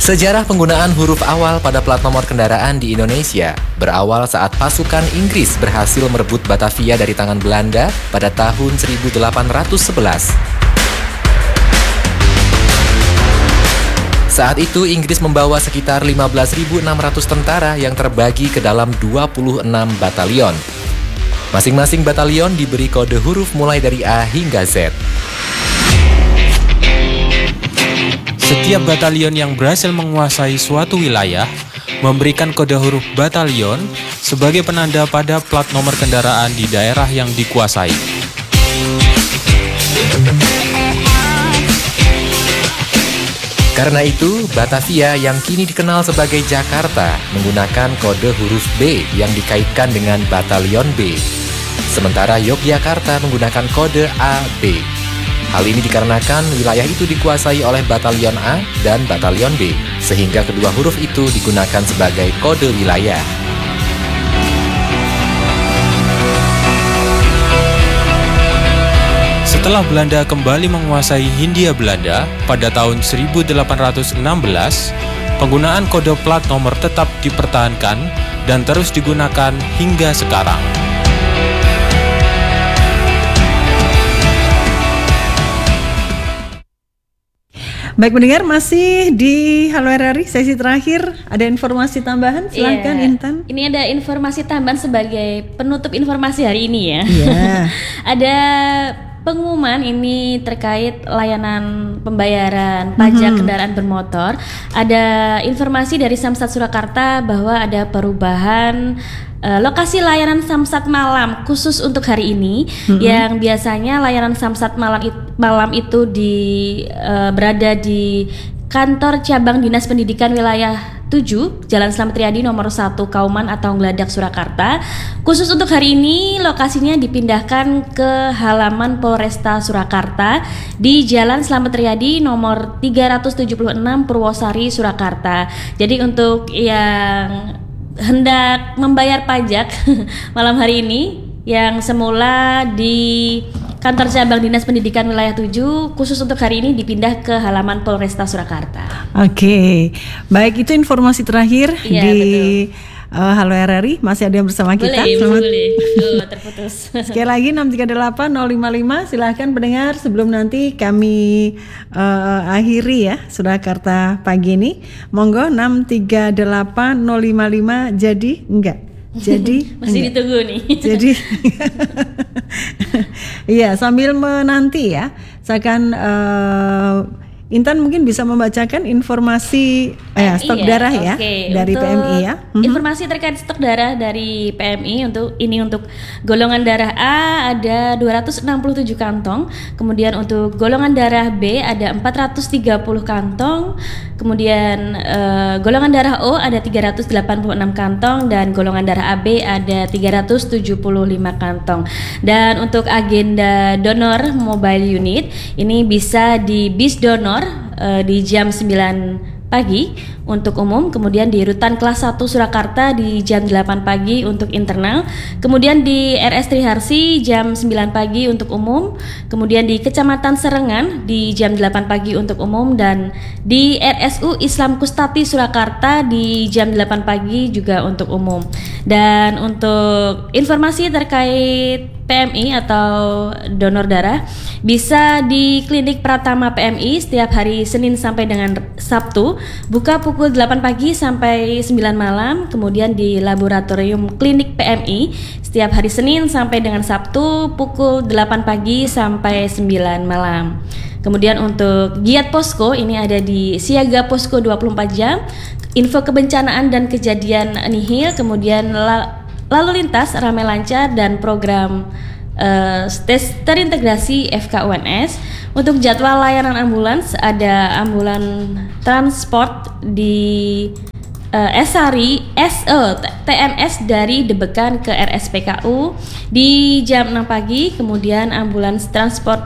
Sejarah penggunaan huruf awal pada plat nomor kendaraan di Indonesia berawal saat pasukan Inggris berhasil merebut Batavia dari tangan Belanda pada tahun 1811. Saat itu Inggris membawa sekitar 15.600 tentara yang terbagi ke dalam 26 batalion. Masing-masing batalion diberi kode huruf mulai dari A hingga Z. Setiap batalion yang berhasil menguasai suatu wilayah memberikan kode huruf batalion sebagai penanda pada plat nomor kendaraan di daerah yang dikuasai. Karena itu, Batavia yang kini dikenal sebagai Jakarta menggunakan kode huruf B yang dikaitkan dengan batalion B. Sementara Yogyakarta menggunakan kode AB. Hal ini dikarenakan wilayah itu dikuasai oleh batalion A dan batalion B, sehingga kedua huruf itu digunakan sebagai kode wilayah. Setelah Belanda kembali menguasai Hindia Belanda pada tahun 1816, penggunaan kode plat nomor tetap dipertahankan dan terus digunakan hingga sekarang. Baik pendengar, masih di Halo RRI sesi terakhir. Ada informasi tambahan? Silahkan Intan. Ini ada informasi tambahan sebagai penutup informasi hari ini ya. Ada pengumuman ini terkait layanan pembayaran pajak kendaraan bermotor. Ada informasi dari Samsat Surakarta bahwa ada perubahan lokasi layanan Samsat malam khusus untuk hari ini. Yang biasanya layanan Samsat malam itu berada di kantor cabang Dinas Pendidikan Wilayah 7 Jalan Slamet Riyadi nomor 1 Kauman atau Ngladak Surakarta. Khusus untuk hari ini lokasinya dipindahkan ke halaman Polresta Surakarta di Jalan Slamet Riyadi nomor 376 Purwosari Surakarta. Jadi untuk yang hendak membayar pajak malam hari ini yang semula di kantor cabang Dinas Pendidikan Wilayah 7 khusus untuk hari ini dipindah ke halaman Polresta Surakarta. Oke, baik, itu informasi terakhir di Halo RRI. Masih ada yang bersama kita. Boleh. Terputus. Sekali lagi 638-055. Silahkan pendengar, sebelum nanti kami akhiri ya Surakarta pagi ini. Monggo 638-055. Jadi enggak? Jadi masih ditunggu nih. Jadi iya, sambil menanti ya, saya akan Intan mungkin bisa membacakan informasi stok darah ya dari untuk PMI ya. Informasi terkait stok darah dari PMI untuk golongan darah A ada 267 kantong, kemudian untuk golongan darah B ada 430 kantong, kemudian golongan darah O ada 386 kantong dan golongan darah AB ada 375 kantong. Dan untuk agenda donor mobile unit ini bisa di bis donor di jam 9 pagi untuk umum, kemudian di Rutan Kelas 1 Surakarta di jam 8 pagi untuk internal, kemudian di RS Triharsi jam 9 pagi untuk umum, kemudian di Kecamatan Serengan di jam 8 pagi untuk umum, dan di RSU Islam Kustati Surakarta di jam 8 pagi juga untuk umum. Dan untuk informasi terkait PMI atau donor darah bisa di Klinik Pratama PMI setiap hari Senin sampai dengan Sabtu, buka pukul 8 pagi sampai 9 malam, kemudian di Laboratorium Klinik PMI setiap hari Senin sampai dengan Sabtu pukul 8 pagi sampai 9 malam. Kemudian untuk giat posko ini ada di Siaga Posko 24 jam, info kebencanaan dan kejadian nihil, kemudian lalu lintas ramai lancar, dan program tes terintegrasi FKUNS. Untuk jadwal layanan ambulans ada ambulan transport di TNS dari Debekan ke RSPKU di jam 6 pagi, kemudian ambulans transport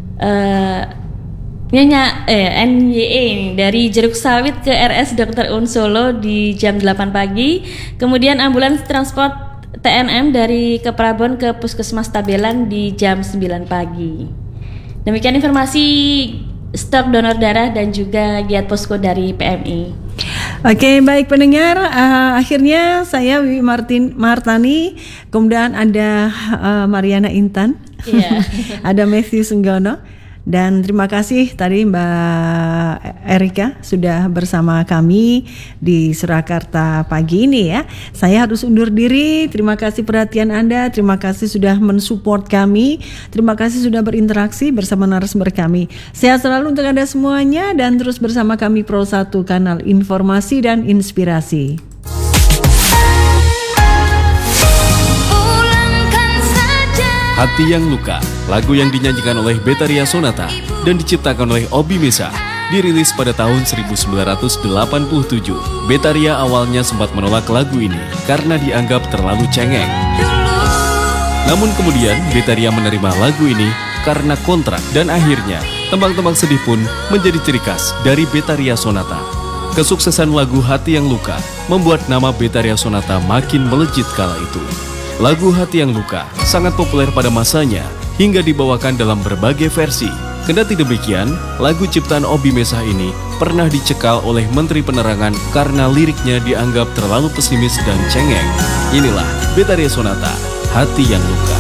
NYE dari Jeruk Sawit ke RS Dr. Un Solo di jam 8 pagi, kemudian ambulans transport TNM dari Keprabon ke Puskesmas Tabelan di jam 9 pagi. Demikian informasi stok donor darah dan juga giat posko dari PMI. Oke, baik pendengar, akhirnya saya Wiwi Martani, kemudian ada Mariana Intan, ada Matthew Senggono, dan terima kasih tadi Mbak Erika sudah bersama kami di Surakarta pagi ini ya. Saya harus undur diri, terima kasih perhatian Anda, terima kasih sudah mensupport kami, terima kasih sudah berinteraksi bersama narasumber kami. Sehat selalu untuk Anda semuanya dan terus bersama kami Pro 1 Kanal Informasi dan Inspirasi. Hati yang Luka, lagu yang dinyanyikan oleh Betharia Sonata dan diciptakan oleh Obi Mesa, dirilis pada tahun 1987. Betharia awalnya sempat menolak lagu ini karena dianggap terlalu cengeng. Namun kemudian Betharia menerima lagu ini karena kontrak dan akhirnya tembang-tembang sedih pun menjadi ciri khas dari Betharia Sonata. Kesuksesan lagu Hati yang Luka membuat nama Betharia Sonata makin melejit kala itu. Lagu Hati yang Luka sangat populer pada masanya hingga dibawakan dalam berbagai versi. Kendati demikian, lagu ciptaan Obi Mesa ini pernah dicekal oleh Menteri Penerangan karena liriknya dianggap terlalu pesimis dan cengeng. Inilah Betharia Sonata, Hati yang Luka.